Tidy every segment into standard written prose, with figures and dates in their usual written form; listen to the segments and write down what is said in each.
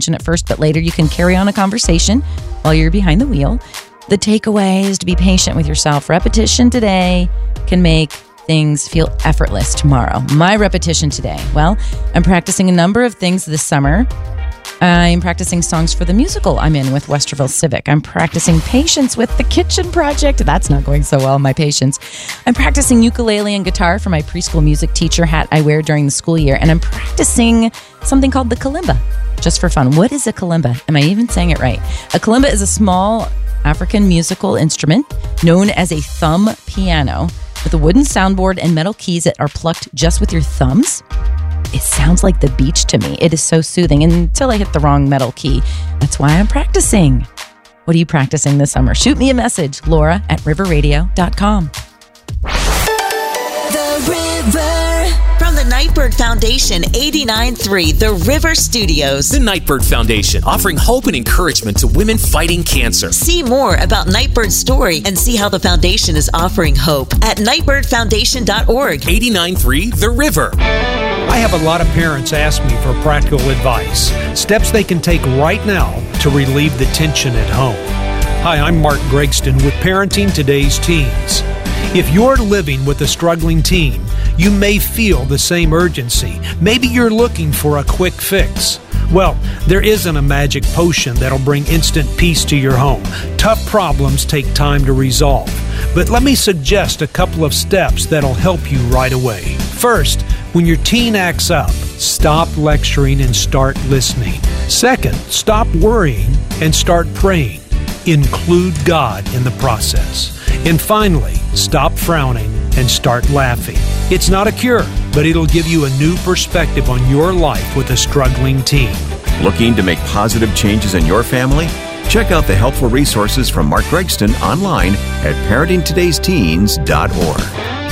attention at first, but later you can carry on a conversation while you're behind the wheel. The takeaway is to be patient with yourself. Repetition today can make things feel effortless tomorrow. My repetition today. Well, I'm practicing a number of things this summer. I'm practicing songs for the musical I'm in with Westerville Civic. I'm practicing patience with the kitchen project. That's not going so well, my patience. I'm practicing ukulele and guitar for my preschool music teacher hat I wear during the school year. And I'm practicing something called the kalimba, just for fun. What is a kalimba? Am I even saying it right? A kalimba is a small African musical instrument known as a thumb piano with a wooden soundboard and metal keys that are plucked just with your thumbs. It sounds like the beach to me. It is so soothing until I hit the wrong metal key. That's why I'm practicing. What are you practicing this summer? Shoot me a message, Laura@riverradio.com. The River. From the Nightbird Foundation, 89.3 The River Studios. The Nightbird Foundation, offering hope and encouragement to women fighting cancer. See more about Nightbird's story and see how the foundation is offering hope at nightbirdfoundation.org. 89.3 The River. I have a lot of parents ask me for practical advice, steps they can take right now to relieve the tension at home. Hi, I'm Mark Gregston with Parenting Today's Teens. If you're living with a struggling teen, you may feel the same urgency. Maybe you're looking for a quick fix. Well, there isn't a magic potion that'll bring instant peace to your home. Tough problems take time to resolve. But let me suggest a couple of steps that'll help you right away. First, when your teen acts up, stop lecturing and start listening. Second, stop worrying and start praying. Include God in the process. And finally, stop frowning and start laughing. It's not a cure, but it'll give you a new perspective on your life with a struggling teen. Looking to make positive changes in your family? Check out the helpful resources from Mark Gregston online at parentingtodaysteens.org.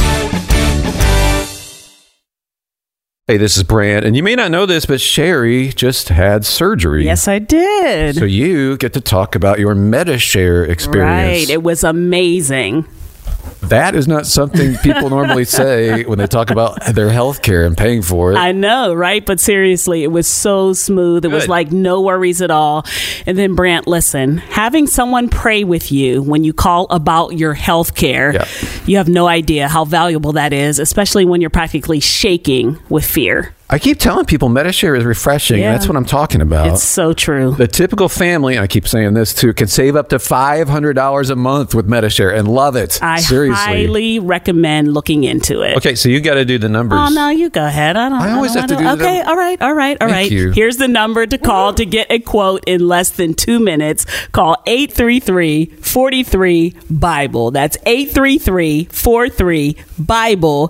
Hey, this is Brant, and you may not know this, but Sherry just had surgery. Yes, I did. So you get to talk about your MediShare experience. Right. It was amazing. That is not something people normally say when they talk about their health care and paying for it. I know, right? But seriously, it was so smooth. It was like no worries at all. And then, Brant, listen, having someone pray with you when you call about your health care, you have no idea how valuable that is, especially when you're practically shaking with fear. I keep telling people MediShare is refreshing. Yeah. And that's what I'm talking about. It's so true. The typical family, and I keep saying this too, can save up to $500 a month with MediShare and love it. Seriously. Highly recommend looking into it. Okay, so you got to do the numbers. Oh, no, you go ahead. I always have to do that. Okay, all right. Thank you. Here's the number to call to get a quote in less than 2 minutes. Call 833-43-BIBLE. That's 833-43-BIBLE.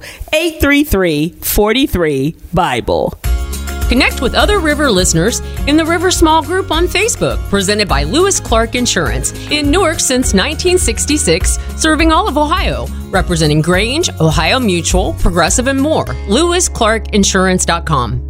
833-43-BIBLE. Connect with other River listeners in the River Small Group on Facebook, presented by Lewis Clark Insurance. In Newark since 1966, serving all of Ohio, representing Grange, Ohio Mutual, Progressive, and more. LewisClarkInsurance.com.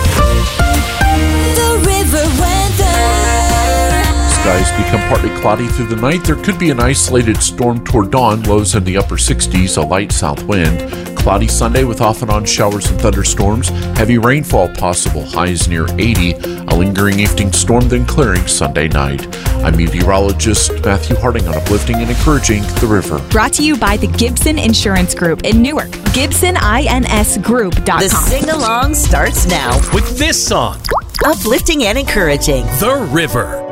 The River weather. Skies become partly cloudy through the night. There could be an isolated storm toward dawn, lows in the upper 60s, a light south wind. Cloudy Sunday with off and on showers and thunderstorms. Heavy rainfall possible, highs near 80. A lingering evening storm, then clearing Sunday night. I'm meteorologist Matthew Harding on Uplifting and Encouraging the River. Brought to you by the Gibson Insurance Group in Newark. GibsonINSGroup.com. The sing-along starts now with this song. Uplifting and Encouraging The River.